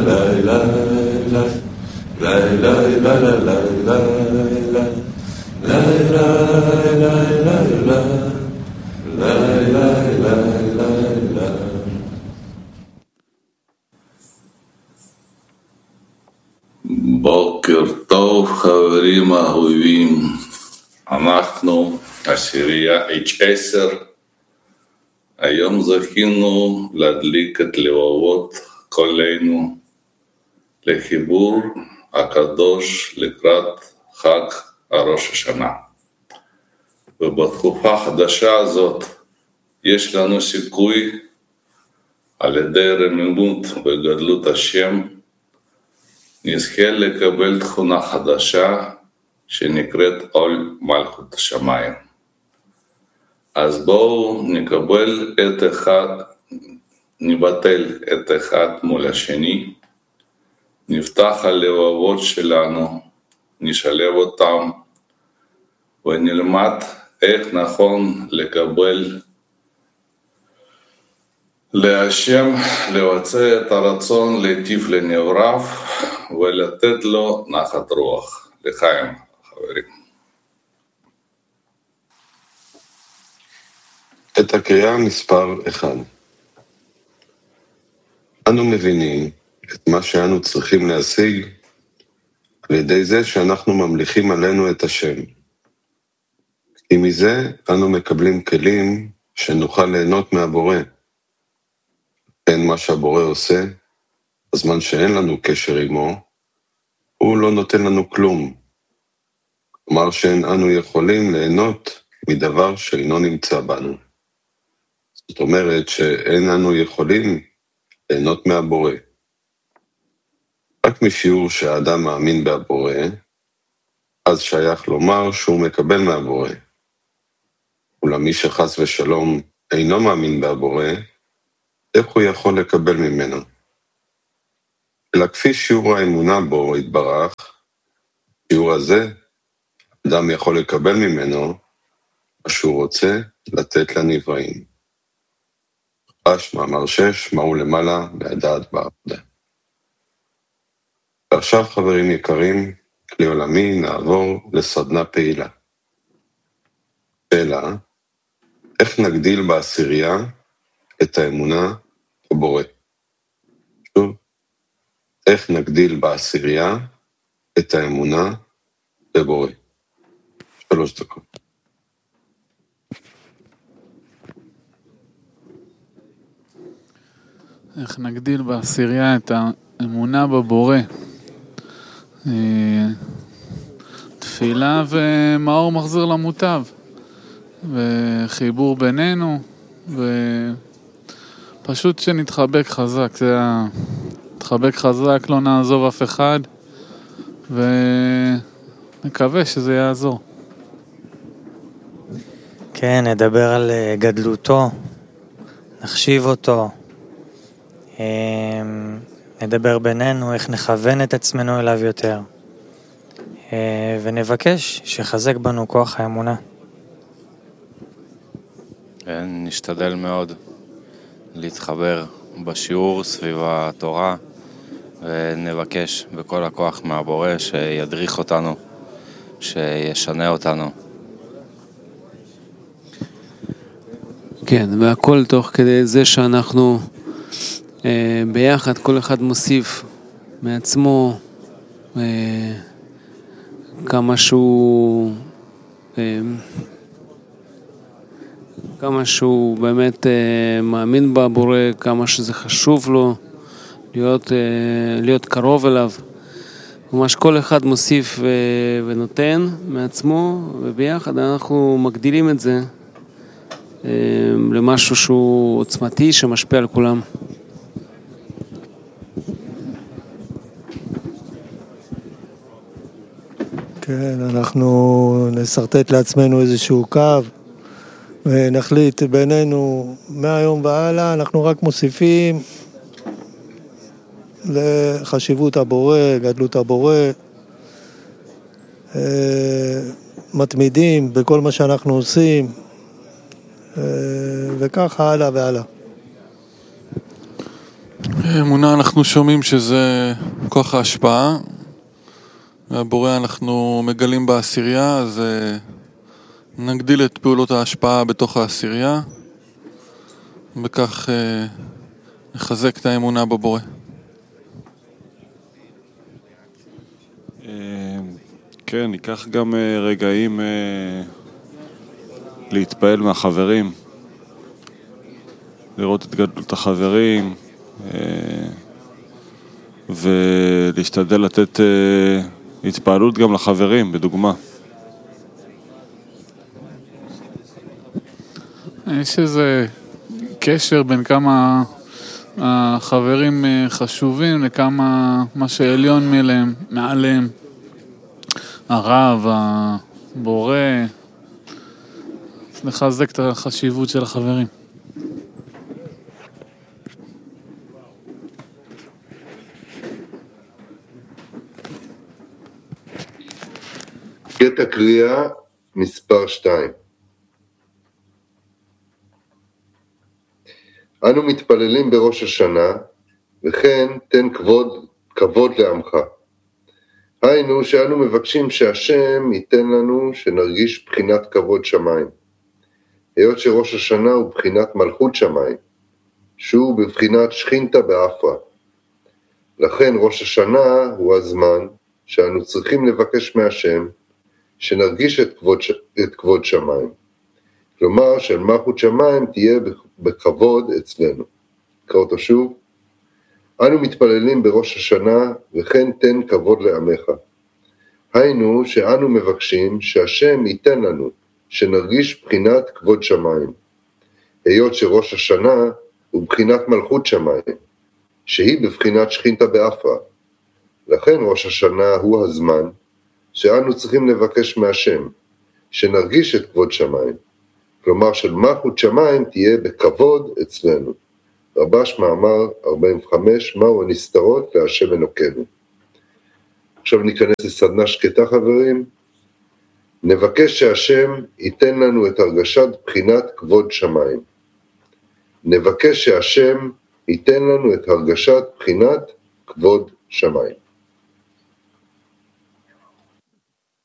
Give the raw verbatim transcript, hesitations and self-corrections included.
בוקר טוב חברים אהובים, אנחנו עשירייה אייץ' עשר. היום זכינו להדליק את לבבות כולנו לחיבור הקדוש לקראת חג הראש השנה. ובתקופה החדשה הזאת יש לנו סיכוי על ידי רוממות וגדלות השם נזכה לקבל תכונה חדשה שנקראת עול מלכות השמיים. אז בואו נקבל את אחד, נבטל את אחד מול השני, נפתח הלבבות שלנו, נשלב אותם ונלמד איך נכון לקבל להשם, לבצע את הרצון להיטיב לנבריו ולתת לו נחת רוח. לחיים חברים. את הקריאה מספר אחד. אנו מבינים את מה שאנו צריכים להשיג על ידי זה שאנחנו ממליכים עלינו את השם. כי מזה אנו מקבלים כלים שנוכל ליהנות מהבורא. כן, מה שהבורא עושה, בזמן שאין לנו קשר עמו, הוא לא נותן לנו כלום. כלומר שאין אנו יכולים ליהנות מדבר שאינו נמצא בנו. זאת אומרת שאין אנו יכולים ליהנות מהבורא. רק משיעור שהאדם מאמין בהבורא, אז שייך לומר שהוא מקבל מהבורא. אולם מי שחס ושלום אינו מאמין בהבורא, איך הוא יכול לקבל ממנו? אלא כפי שיעור האמונה בו התברך, שיעור הזה, אדם יכול לקבל ממנו מה שהוא רוצה לתת לנבראים. רש מאמר שש, מהו למעלה והדעת בעבודה. ועכשיו חברים יקרים, כלי עולמי, נעבור לסדנה פעילה. שאלה, איך נגדיל בעשירייה את האמונה בבורא? שוב, איך נגדיל בעשירייה את האמונה בבורא? שלוש דקות. איך נגדיל בעשירייה את האמונה בבורא? תפילה ומאור מחזיר למוטב, וחיבור בינינו, ופשוט שנתחבק חזק. זה ה... נתחבק חזק, לא נעזוב אף אחד, ונקווה שזה יעזור. כן, נדבר על גדלותו, נחשיב אותו, נדבר בינינו איך נכוון את עצמנו אליו יותר, ונבקש שחזק בנו כוח האמונה. נשתדל מאוד להתחבר בשיעור סביב התורה, ונבקש בכל הכוח מהבורא שידריך אותנו, שישנה אותנו. כן, והכל תוך כדי זה שאנחנו אה, ביחד, כל אחד מוסיף מעצמו אה, כמה שהוא אה, כמה שהוא באמת אה, מאמין בבורא, כמה שזה חשוב לו להיות, אה, להיות קרוב אליו. ממש כל אחד מוסיף אה, ונותן מעצמו, וביחד אנחנו מגדילים את זה אה, למשהו שהוא עוצמתי שמשפיע על כולם. כן, אנחנו נסרטט לעצמנו איזשהו קו, ונחליט בינינו מהיום והלאה, אנחנו רק מוסיפים לחשיבות הבורא, גדלות הבורא, מתמידים בכל מה שאנחנו עושים, וככה הלאה והלאה. אמונה אנחנו שומעים שזה כוח ההשפעה, והבורא אנחנו מגלים בעשירייה, אז נגדיל את פעולות ההשפעה בתוך העשירייה, וכך נחזק את האמונה בבורא. כן, ניקח גם רגעים להתפעל מהחברים, לראות את גדלות החברים, ולהשתדל לתת התפעלות גם לחברים, בדוגמה. יש איזה קשר בין כמה החברים חשובים לכמה מה שעליון מלהם, מעליהם. הרב, הבורא, לחזק את החשיבות של החברים. קטע קריאה מספר שתיים. אנו מתפללים בראש השנה, וכן תן כבוד, כבוד לעמך. היינו שאנו מבקשים שהשם ייתן לנו שנרגיש בחינת כבוד שמיים. היות שראש השנה הוא בחינת מלכות שמיים, שהוא בבחינת שכינתה באפרה. לכן ראש השנה הוא הזמן שאנו צריכים לבקש מהשם שנרגיש את כבוד, את כבוד שמיים. כלומר, של מלכות שמיים תהיה בכבוד אצלנו. קרא אותו שוב. אנו מתפללים בראש השנה, וכן תן כבוד לעמך. היינו שאנו מבקשים שהשם ייתן לנו, שנרגיש בחינת כבוד שמיים. היות שראש השנה הוא בחינת מלכות שמיים, שהיא בבחינת שכינתה באפרה. לכן ראש השנה הוא הזמן שאנו צריכים לבקש מהשם, שנרגיש את כבוד שמיים. כלומר, של מלכות שמיים תהיה בכבוד אצלנו. רבש מאמר ארבעים וחמש, מהו הנסתרות להשם אלוקינו. עכשיו ניכנס לסדנה שקטה חברים. נבקש שהשם ייתן לנו את הרגשת בחינת כבוד שמיים. נבקש שהשם ייתן לנו את הרגשת בחינת כבוד שמיים.